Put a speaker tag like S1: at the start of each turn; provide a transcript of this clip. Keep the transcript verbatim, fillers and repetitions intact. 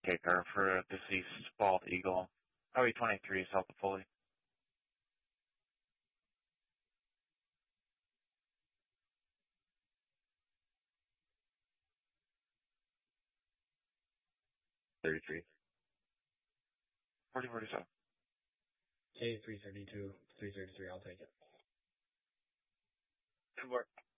S1: Taker for a deceased bald eagle. O E twenty-three, South of Foley.
S2: thirty-three.
S1: forty forty-seven.
S3: K three thirty-two, three thirty-three, I'll take it.
S2: Good work.